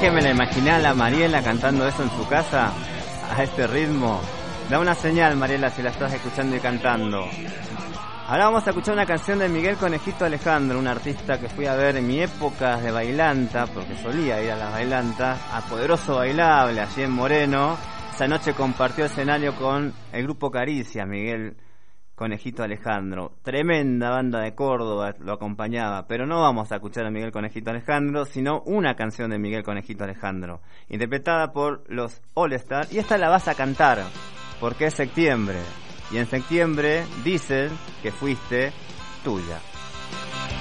que me la imaginé a la Mariela cantando eso en su casa, a este ritmo. Da una señal, Mariela, si la estás escuchando y cantando. Ahora vamos a escuchar una canción de Miguel Conejito Alejandro, un artista que fui a ver en mi época de bailanta, porque solía ir a las bailantas, a Poderoso Bailable, allí en Moreno. Esa noche compartió escenario con el grupo Caricia, Miguel Conejito Alejandro. Tremenda banda de Córdoba lo acompañaba, pero no vamos a escuchar a Miguel Conejito Alejandro, sino una canción de Miguel Conejito Alejandro, interpretada por los All Star, y esta la vas a cantar, porque es septiembre, y en septiembre dicen que fuiste tuya.